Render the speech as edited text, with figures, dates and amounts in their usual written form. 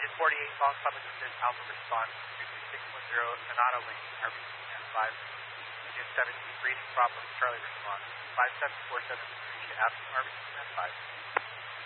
Engine 48, False Public Assist, Alpha response, 610, Sonata Link, RBC Command 5. Engine 17, reading, Bravo, Charlie response, 5747, Patricia Avenue, RBC Command 5.